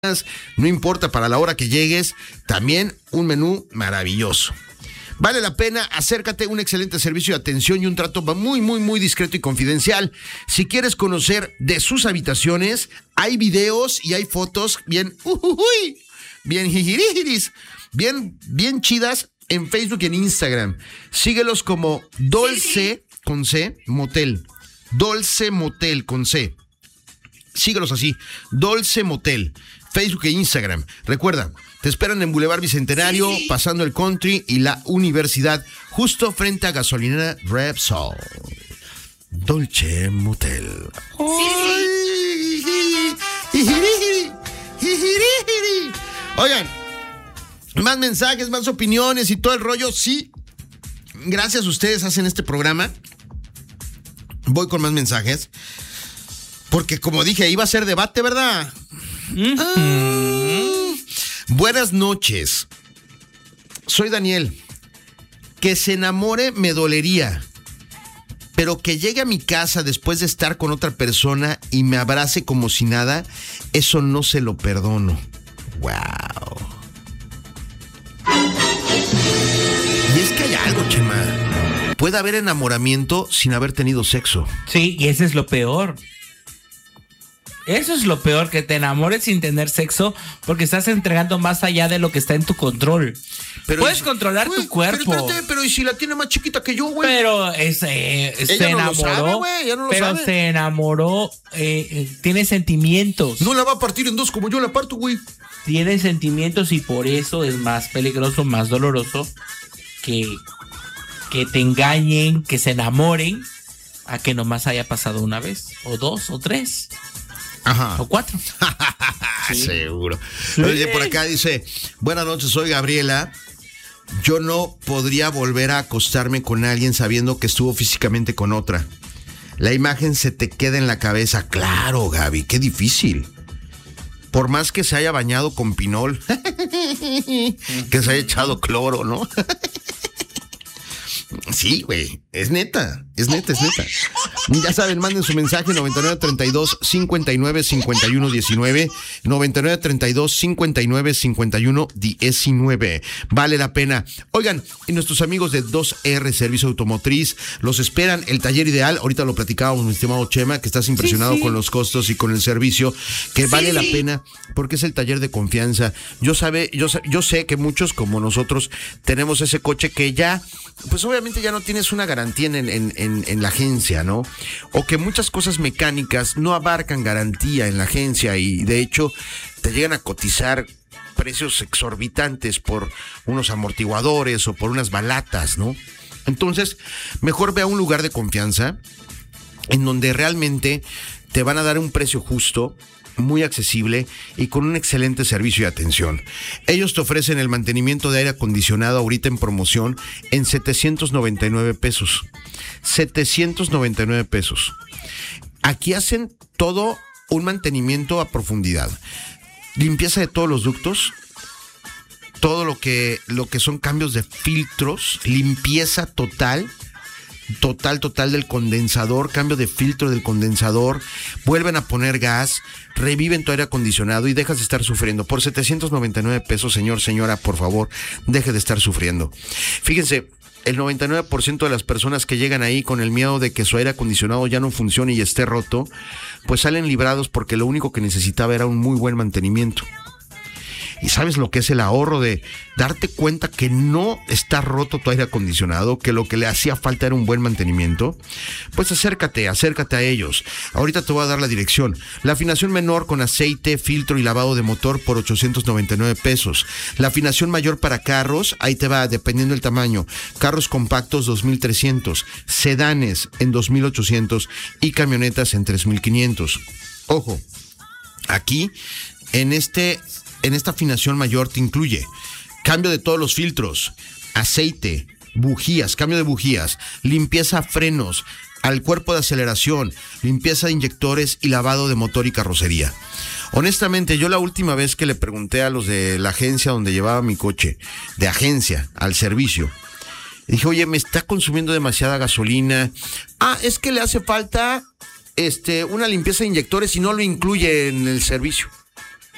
no importa para la hora que llegues, también un menú maravilloso. Vale la pena, acércate, un excelente servicio de atención y un trato muy discreto y confidencial. Si quieres conocer de sus habitaciones, hay videos y hay fotos bien jijirijiris, bien chidas en Facebook y en Instagram. Síguelos como Dolce con C Motel. Dolce Motel con C. Síguelos así, Dolce Motel, Facebook e Instagram. Recuerda, te esperan en Boulevard Bicentenario, pasando el Country y la Universidad, justo frente a gasolinera Repsol. Dolce Motel. Oigan, más mensajes, más opiniones y todo el rollo. Sí, gracias a ustedes hacen este programa. Voy con más mensajes. Porque como dije, iba a ser debate, ¿verdad? Buenas noches. Soy Daniel. Que se enamore me dolería. Pero que llegue a mi casa después de estar con otra persona y me abrace como si nada, eso no se lo perdono. Wow. Y es que hay algo, Chema. Puede haber enamoramiento sin haber tenido sexo. Sí, y ese es lo peor. Eso es lo peor, que te enamores sin tener sexo, porque estás entregando más allá de lo que está en tu control. Pero puedes controlar tu cuerpo. Pero ¿y si la tiene más chiquita que yo, güey? Pero se enamoró, se enamoró, tiene sentimientos. No la va a partir en dos como yo la parto, güey. Tiene sentimientos y por eso es más peligroso, más doloroso que te engañen, que se enamoren, a que nomás haya pasado una vez, o dos, o tres. Ajá. O cuatro. Sí. Seguro. Sí. Oye, por acá dice: buenas noches, soy Gabriela. Yo no podría volver a acostarme con alguien sabiendo que estuvo físicamente con otra. La imagen se te queda en la cabeza. Claro, Gaby, qué difícil. Por más que se haya bañado con pinol, que se haya echado cloro, ¿no? Sí, güey, es neta. Ya saben, manden su mensaje 9932-595119, 9932-595119. Vale la pena. Oigan, y nuestros amigos de 2R Servicio Automotriz los esperan, el taller ideal. Ahorita lo platicábamos, mi estimado Chema, que estás impresionado con los costos y con el servicio, que vale la pena porque es el taller de confianza. Yo sé que muchos como nosotros tenemos ese coche que ya, pues obviamente ya no tienes una garantía en la agencia, ¿no? O que muchas cosas mecánicas no abarcan garantía en la agencia y de hecho te llegan a cotizar precios exorbitantes por unos amortiguadores o por unas balatas, ¿no? Entonces, mejor ve a un lugar de confianza en donde realmente te van a dar un precio justo, muy accesible y con un excelente servicio y atención. Ellos te ofrecen el mantenimiento de aire acondicionado ahorita en promoción en 799 pesos. 799 pesos. Aquí hacen todo un mantenimiento a profundidad. Limpieza de todos los ductos, todo lo que son cambios de filtros, limpieza total del condensador, cambio de filtro del condensador, vuelven a poner gas, reviven tu aire acondicionado y dejas de estar sufriendo. Por 799 pesos, señora, por favor, deje de estar sufriendo. Fíjense, el 99% de las personas que llegan ahí con el miedo de que su aire acondicionado ya no funcione y esté roto, pues salen librados porque lo único que necesitaba era un muy buen mantenimiento. ¿Y sabes lo que es el ahorro de darte cuenta que no está roto tu aire acondicionado, que lo que le hacía falta era un buen mantenimiento? Pues acércate a ellos. Ahorita te voy a dar la dirección. La afinación menor con aceite, filtro y lavado de motor por 899 pesos. La afinación mayor para carros, ahí te va, dependiendo del tamaño. Carros compactos 2,300, sedanes en 2,800 y camionetas en 3,500. Ojo, aquí en esta afinación mayor te incluye cambio de todos los filtros, aceite, bujías, cambio de bujías, limpieza frenos, al cuerpo de aceleración, limpieza de inyectores y lavado de motor y carrocería. Honestamente, yo la última vez que le pregunté a los de la agencia donde llevaba mi coche, de agencia al servicio, dije, oye, me está consumiendo demasiada gasolina. Es que le hace falta una limpieza de inyectores y no lo incluye en el servicio.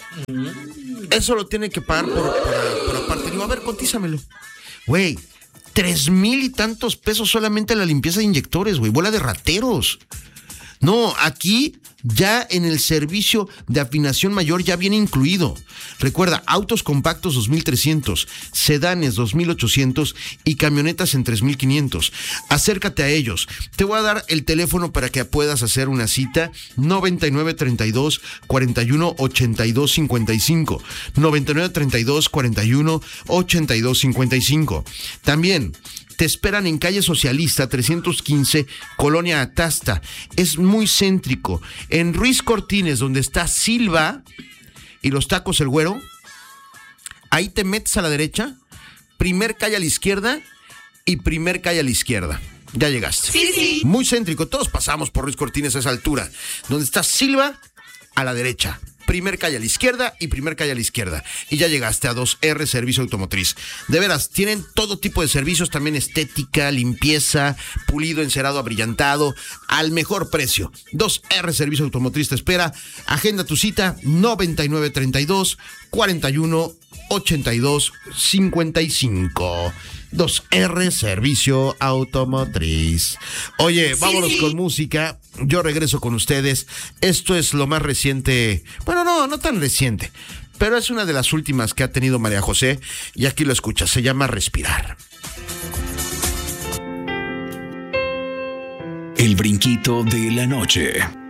Eso lo tiene que pagar por aparte. Digo, a ver, cotízamelo. Güey, 3,000 y tantos pesos solamente la limpieza de inyectores, güey. Bola de rateros. No, aquí ya en el servicio de afinación mayor ya viene incluido. Recuerda, autos compactos 2,300, sedanes 2,800 y camionetas en 3,500. Acércate a ellos. Te voy a dar el teléfono para que puedas hacer una cita. 9932 41 82 55. 9932 41 82 55. También te esperan en calle Socialista 315, Colonia Atasta. Es muy céntrico. En Ruiz Cortines, donde está Silva y los tacos El Güero, ahí te metes a la derecha, primer calle a la izquierda y primer calle a la izquierda. Ya llegaste. Sí. Muy céntrico. Todos pasamos por Ruiz Cortines a esa altura. Donde está Silva, a la derecha. Primer calle a la izquierda y primer calle a la izquierda. Y ya llegaste a 2R Servicio Automotriz. De veras, tienen todo tipo de servicios, también estética, limpieza, pulido, encerado, abrillantado, al mejor precio. 2R Servicio Automotriz te espera. Agenda tu cita 9932 41 82 55. 2R Servicio Automotriz. Oye, vámonos con música. Yo regreso con ustedes. Esto es lo más reciente. Bueno, no tan reciente, pero es una de las últimas que ha tenido María José. Y aquí lo escuchas. Se llama Respirar. El brinquito de la noche.